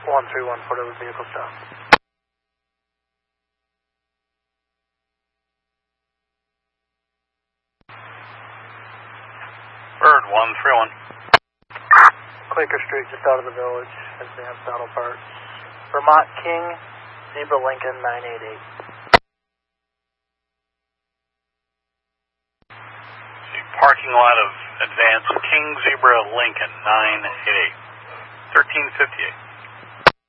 131, Port Edward vehicle stop. Bird 131. Quaker Street, just out of the village. Advanced Auto Parts. Vermont King, Zebra Lincoln 988. Parking lot of Advanced King Zebra Lincoln 988. 1358.